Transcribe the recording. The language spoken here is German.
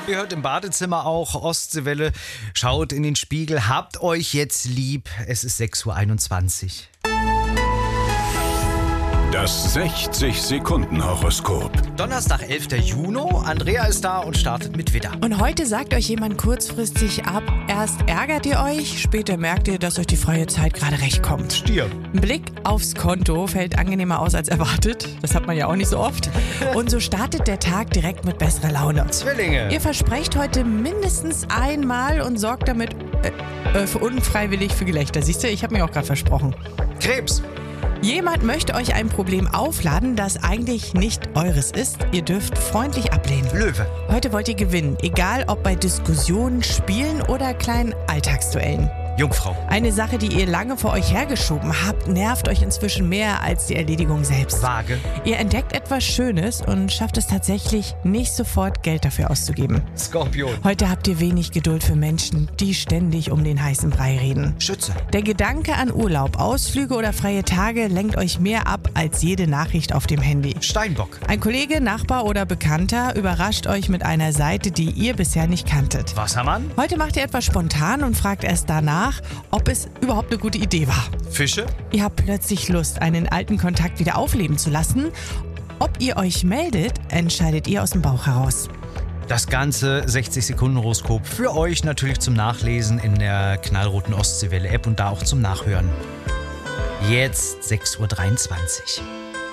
Ihr hört im Badezimmer auch Ostseewelle. Schaut in den Spiegel. Habt euch jetzt lieb. Es ist 6:21 Uhr. Das 60-Sekunden-Horoskop. Donnerstag, 11. Juni. Andrea ist da und startet mit Widder. Und heute sagt euch jemand kurzfristig ab. Erst ärgert ihr euch, später merkt ihr, dass euch die freie Zeit gerade recht kommt. Stier. Ein Blick aufs Konto fällt angenehmer aus als erwartet. Das hat man ja auch nicht so oft. Und so startet der Tag direkt mit besserer Laune. Zwillinge. Ihr versprecht heute mindestens einmal und sorgt damit unfreiwillig für Gelächter. Siehst du, ich habe mir auch gerade versprochen. Krebs. Jemand möchte euch ein Problem aufladen, das eigentlich nicht eures ist. Ihr dürft freundlich ablehnen. Löwe. Heute wollt ihr gewinnen, egal ob bei Diskussionen, Spielen oder kleinen Alltagsduellen. Jungfrau. Eine Sache, die ihr lange vor euch hergeschoben habt, nervt euch inzwischen mehr als die Erledigung selbst. Waage. Ihr entdeckt etwas Schönes und schafft es tatsächlich, nicht sofort Geld dafür auszugeben. Skorpion. Heute habt ihr wenig Geduld für Menschen, die ständig um den heißen Brei reden. Schütze. Der Gedanke an Urlaub, Ausflüge oder freie Tage lenkt euch mehr ab als jede Nachricht auf dem Handy. Steinbock. Ein Kollege, Nachbar oder Bekannter überrascht euch mit einer Seite, die ihr bisher nicht kanntet. Wassermann. Heute macht ihr etwas spontan und fragt erst danach, ob es überhaupt eine gute Idee war. Fische. Ihr habt plötzlich Lust, einen alten Kontakt wieder aufleben zu lassen. Ob ihr euch meldet, entscheidet ihr aus dem Bauch heraus. Das ganze 60-Sekunden-Horoskop für euch natürlich zum Nachlesen in der knallroten Ostseewelle-App und da auch zum Nachhören. Jetzt 6:23 Uhr.